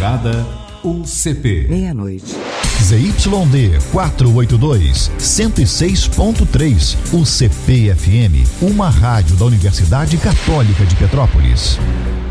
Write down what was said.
Estrada UCP. Meia-noite. ZYD 482, 106.3, UCP FM, uma rádio da Universidade Católica de Petrópolis.